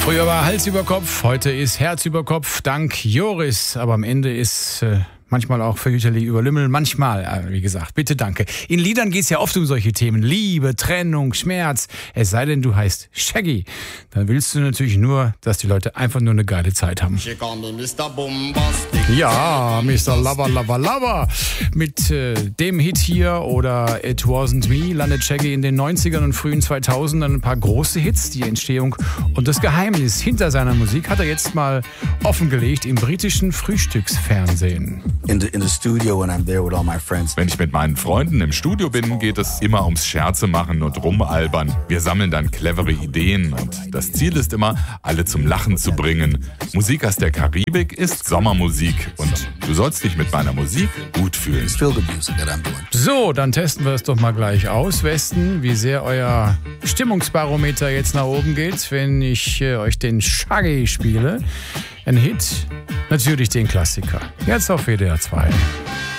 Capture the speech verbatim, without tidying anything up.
Früher war Hals über Kopf, heute ist Herz über Kopf, dank Joris. Aber am Ende ist äh, manchmal auch fürchterlich über Lümmel, manchmal, äh, wie gesagt, bitte danke. In Liedern geht es ja oft um solche Themen, Liebe, Trennung, Schmerz. Es sei denn, du heißt Shaggy. Dann willst du natürlich nur, dass die Leute einfach nur eine geile Zeit haben. Ja, Mister Lover, Lover, Lover. Mit äh, dem Hit hier oder It Wasn't Me landet Shaggy in den neunzigern und frühen zweitausendern ein paar große Hits. Die Entstehung und das Geheimnis hinter seiner Musik hat er jetzt mal offengelegt im britischen Frühstücksfernsehen. In the, in the studio when I'm there with all my friends. Wenn ich mit meinen Freunden im Studio bin, geht es immer ums Scherze machen und rumalbern. Wir sammeln dann clevere Ideen und das Ziel ist immer, alle zum Lachen zu bringen. Musik aus der Karibik ist Sommermusik und du sollst dich mit meiner Musik gut fühlen. So, dann testen wir es doch mal gleich aus, Westen, wie sehr euer Stimmungsbarometer jetzt nach oben geht, wenn ich äh, euch den Shaggy spiele. Ein Hit, natürlich den Klassiker. Jetzt auf W D R zwei.